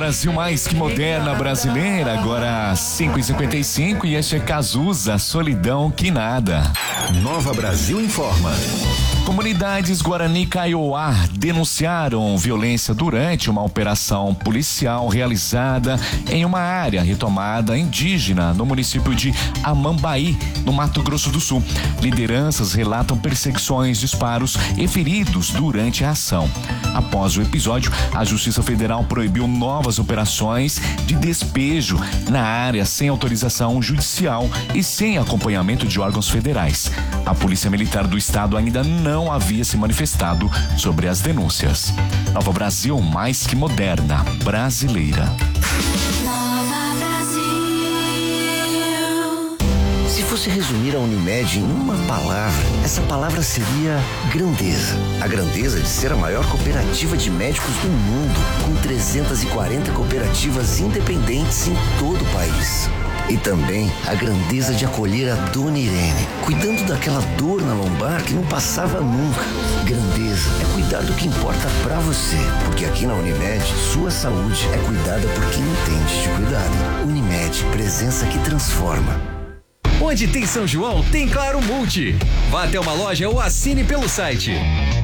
Brasil mais que moderna brasileira, agora 5h55 e este é Cazuza, Solidão que Nada. Nova Brasil informa. Comunidades Guarani Kaiowá denunciaram violência durante uma operação policial realizada em uma área retomada indígena no município de Amambaí, no Mato Grosso do Sul. Lideranças relatam perseguições, disparos e feridos durante a ação. Após o episódio, a Justiça Federal proibiu novas operações de despejo na área sem autorização judicial e sem acompanhamento de órgãos federais. A Polícia Militar do Estado ainda não havia se manifestado sobre as denúncias. Nova Brasil mais que moderna, brasileira. Nova Brasil. Se fosse resumir a Unimed em uma palavra, essa palavra seria grandeza. A grandeza de ser a maior cooperativa de médicos do mundo, com 340 cooperativas independentes em todo o país. E também a grandeza de acolher a Dona Irene, cuidando daquela dor na lombar que não passava nunca. Grandeza é cuidar do que importa pra você, porque aqui na Unimed, sua saúde é cuidada por quem entende de cuidado. Unimed, presença que transforma. Onde tem São João, tem Claro Multi. Vá até uma loja ou assine pelo site.